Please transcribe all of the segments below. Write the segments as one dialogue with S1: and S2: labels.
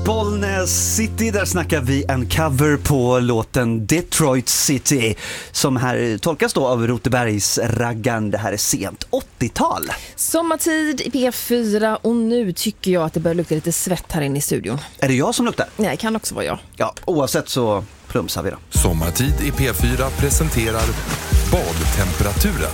S1: Bollnäs City, där snackar vi en cover på låten Detroit City, som här tolkas då av Rotebergs raggan. Det här är sent 80-tal.
S2: Sommartid i P4 och nu tycker jag att det börjar lukta lite svett här inne i studion.
S1: Är det jag som luktar?
S2: Nej, det kan också vara jag.
S1: Ja, oavsett så plumsar vi då.
S3: Sommartid i P4 presenterar badtemperaturen.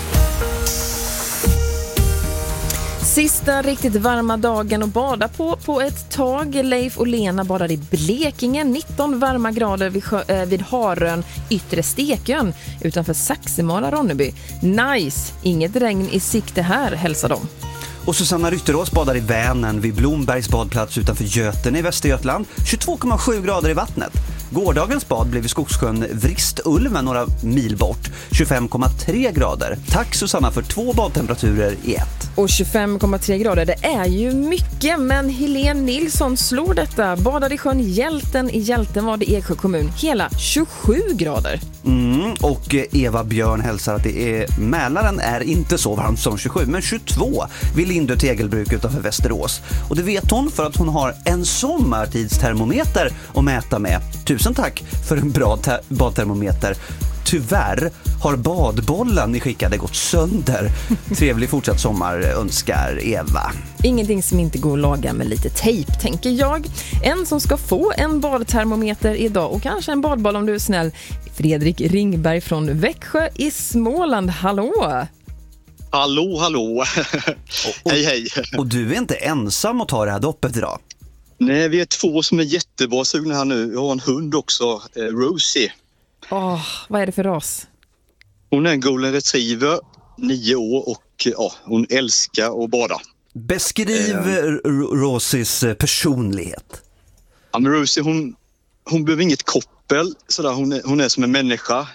S2: Sista riktigt varma dagen att bada på ett tag. Leif och Lena badar i Blekinge. 19 varma grader vid Harön, yttre Stekön utanför Saxemala, Ronneby. Nice! Inget regn i sikte här, hälsar de.
S1: Och Susanna Rytterås badar i Vänern vid Blombergs badplats utanför Götene i Västergötland. 22,7 grader i vattnet. Gårdagens bad blev i Skogssjön Vristulven några mil bort. 25,3 grader. Tack Susanna för 2 badtemperaturer i ett.
S2: Och 25,3 grader, det är ju mycket, men Helene Nilsson slår detta. Badade i sjön Hjälten i Hjältenvad i Eksjö kommun. Hela 27 grader.
S1: Och Eva Björn hälsar att det är Mälaren är inte så varmt som 27, men 22 vid Lindö tegelbruk utanför Västerås. Och det vet hon för att hon har en sommartidstermometer att mäta med. Tusen tack för en bra badtermometer. Tyvärr har badbollen ni skickade gått sönder. Trevlig fortsatt sommar önskar Eva.
S2: Ingenting som inte går att laga med lite tejp, tänker jag. En som ska få en badtermometer idag och kanske en badboll om du är snäll. Fredrik Ringberg från Växjö i Småland. Hallå!
S4: Hallå. Hej.
S1: Och du är inte ensam att ta det här doppet idag.
S4: Nej, vi är 2 som är jättebra sugna här nu. Jag har en hund också, Rosie.
S2: Vad är det för ras?
S4: Hon är en golden retriever, 9 år och hon älskar att bada.
S1: Beskriv Rosies personlighet.
S4: Ja, men Rosie, hon behöver inget koppel. Sådär, hon är som en människa.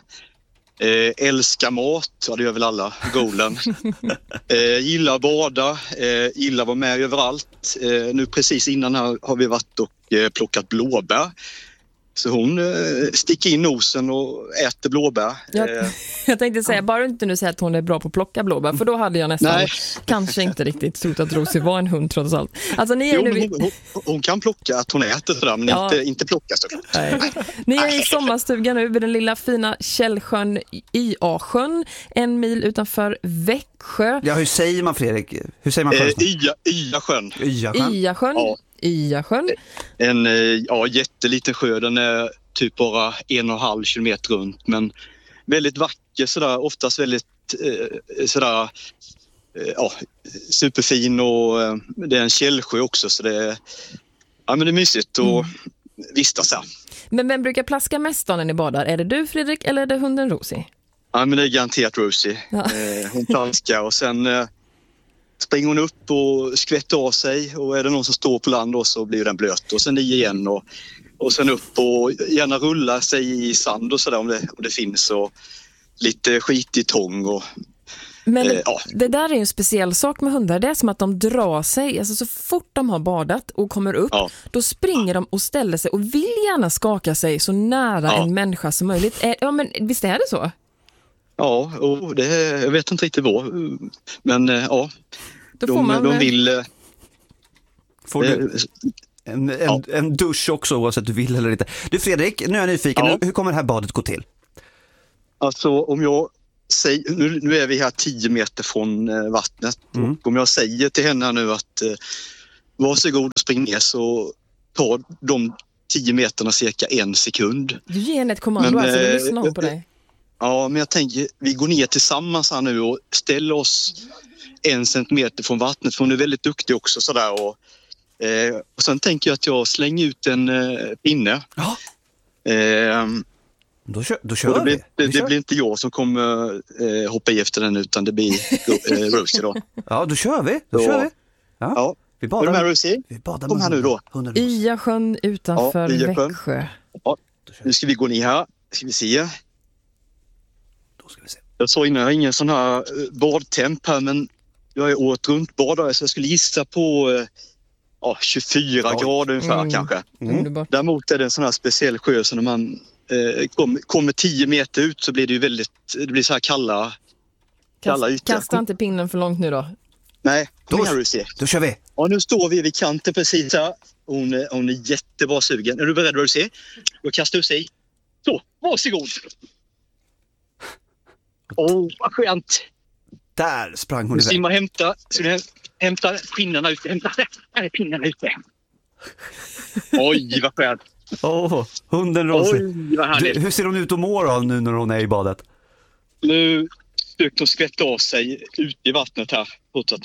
S4: Älskar mat, ja det gör väl alla, golden. Gillar att bada, gillar att vara med överallt. Nu precis innan här har vi varit och plockat blåbär. Så hon sticker in nosen och äter blåbär.
S2: Jag tänkte säga, bara inte nu säga att hon är bra på att plocka blåbär, för då hade jag nästan kanske inte riktigt trott att Rosie var en hund trots allt. Alltså, ni är
S4: hon kan plocka, att hon äter sådär, men inte plocka såklart.
S2: Ni är i sommarstugan nu vid den lilla fina källsjön Iasjön, 1 mil utanför Växjö.
S1: Ja, hur säger man, Fredrik? Hur säger man sjön?
S4: Iasjön.
S2: Iasjön.
S4: Ja.
S2: Iasjön.
S4: En jätteliten sjö, den är typ bara 1,5 kilometer runt, men väldigt vacker sådär, oftast väldigt superfin, och det är en källsjö också, så det är mysigt att vistas här.
S2: Men vem brukar plaska mest när ni badar? Är det du, Fredrik, eller är det hunden Rosie?
S4: Ja, men det är garanterat Rosie. Ja. Hon plaskar och sen springer hon upp och skvätter av sig, och är det någon som står på land då så blir den blöt, och sen i igen och sen upp och gärna rulla sig i sand och sådär om det finns, och lite skit i tång och
S2: men det där är ju en speciell sak med hundar. Det är som att de drar sig, alltså så fort de har badat och kommer upp, då springer de och ställer sig och vill gärna skaka sig så nära en människa som möjligt. Men visst är det så?
S4: Ja, och jag vet inte riktigt vad. Men
S2: då får man
S4: de vill...
S1: Får du en dusch också, oavsett du vill eller inte. Du Fredrik, nu är jag nyfiken. Hur kommer det här badet gå till? Alltså om jag säger... Nu är vi här 10 meter från vattnet. Och om jag säger till henne nu att varsågod och spring ner, så tar de 10 meterna cirka 1 sekund.
S2: Du ger henne ett kommando, alltså du lyssnar på dig.
S4: Ja, men jag tänker, vi går ner tillsammans här nu och ställer oss 1 centimeter från vattnet, för hon är väldigt duktig också sådär. Och sen tänker jag att jag slänger ut en pinne. Ja.
S1: Då kör vi.
S4: Det blir inte jag som kommer hoppa i efter den, utan det blir Rosie då.
S1: Ja, då kör vi. Ja. Vi badar.
S4: Är du med, Rosie? Kom här nu då.
S2: Iasjön utanför Växjö.
S4: Ja, nu ska vi gå ner här. Ska vi se. Jag sa innan, jag har ingen sån här badtemp här, men jag är året runt badare, så jag skulle gissa på 24 grader ungefär kanske. Däremot är det en sån här speciell sjö, så när man kommer 10 meter ut så blir det ju det blir så här kalla ytor.
S2: Kasta inte pinnen för långt nu då.
S4: Nej,
S1: då kör vi.
S4: Ja, nu står vi vid kanten precis här. Hon är jättebra sugen. Är du beredd vad du ser? Då kastar du sig. Så, varsågod. Vad skönt.
S1: Där sprang hon iväg.
S4: Simma, hämta pinnarna ute. Här är pinnarna ute. Oj, vad skönt.
S1: Hunden Rosie.
S4: Oj, vad härligt.
S1: Hur ser hon ut och mår då nu när hon är i badet?
S4: Nu försökte hon skvätta av sig ute i vattnet här. Att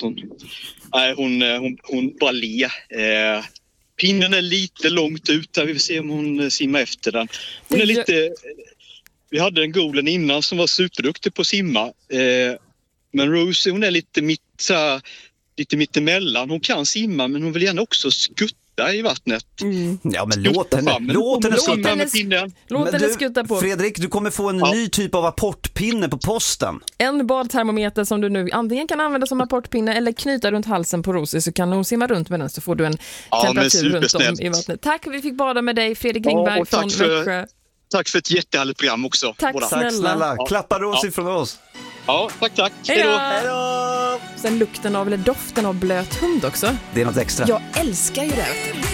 S4: hon bara le. Pinnen är lite långt ut där. Vi får se om hon simmar efter den. Hon är lite... Vi hade en golen innan som var superduktig på att simma. Men Rosie, hon är lite mittemellan. Hon kan simma, men hon vill gärna också skutta i vattnet.
S1: Ja, men låt henne
S2: skutta på.
S1: Fredrik, du kommer få en ny typ av apportpinne på posten.
S2: En badtermometer som du nu antingen kan använda som apportpinne eller knyta runt halsen på Rosie, så kan hon simma runt med den, så får du en temperatur runt om i vattnet. Tack, vi fick bada med dig, Fredrik Ringberg från Växjö.
S4: Tack för ett jättehärligt program också.
S2: Tack snälla.
S1: Klappa Rosie från oss.
S4: Ja, tack.
S2: Hej då. Sen lukten av, eller doften av blöt hund också.
S1: Det är något extra.
S2: Jag älskar ju det.